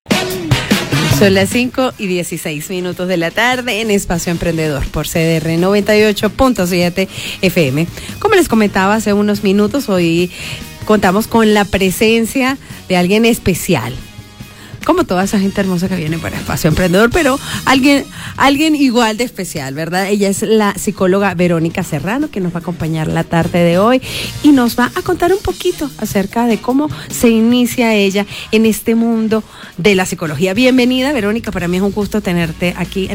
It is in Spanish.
Son las 5:16 de la tarde en Espacio Emprendedor por CDR 98.7 FM. Como les comentaba hace unos minutos, hoy contamos con la presencia de alguien especial. Como toda esa gente hermosa que viene para Espacio Emprendedor, pero alguien igual de especial, ¿verdad? Ella es la psicóloga Verónica Serrano, que nos va a acompañar la tarde de hoy y nos va a contar un poquito acerca de cómo se inicia ella en este mundo de la psicología. Bienvenida, Verónica, para mí es un gusto tenerte aquí